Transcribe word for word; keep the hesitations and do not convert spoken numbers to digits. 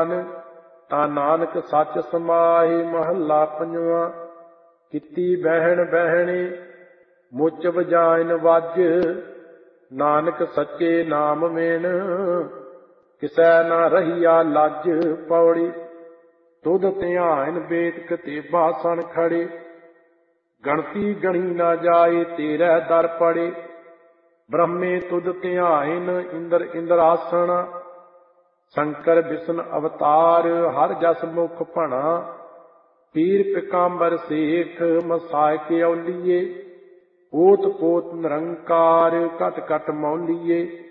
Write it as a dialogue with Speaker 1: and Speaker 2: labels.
Speaker 1: ਗਿਆਨ, ਤਾ ਨਾਨਕ ਸੱਚ ਸਮਾਹਿ। ਮਹੱਲਾ ਪੰਜਵਾਂ। ਕੀਤੀ ਬਹਿਣ ਬਹਿਣੇ, ਮੁੱਚ ਵਜਾਇਨ ਵੱਜ, ਨਾਨਕ ਸੱਚੇ ਨਾਮ ਮੇਨ, ਕਿਸੈ ਨਾ ਰਹੀਆ ਲੱਜ। ਪੌੜੀ। ਤੁਧ ਧਿਆਨ ਬੇਦ ਕਤੇਬਾ ਸਣ ਖੜੇ, ਗਣਤੀ ਗਣੀ ਨਾ ਜਾਏ ਤੇਰੇ ਦਰ ਪੜੇ। ਬ੍ਰਹਮੇ ਤੁਧ ਧਿਆਇਨ ਇੰਦਰ ਇੰਦਰਾਸਣ, ਸ਼ੰਕਰ ਬਿਸ਼ਨ ਅਵਤਾਰ ਹਰ ਜਸ ਮੁਖ ਭਣਾ। ਪੀਰ ਪਿਕਾੰਬਰ ਸੇਖ ਮਸਾਇਕ ਔਲੀਏ, ਓਤ ਪੋਤ ਨਿਰੰਕਾਰ ਘਟ ਘਟ ਮੌਲੀਏ।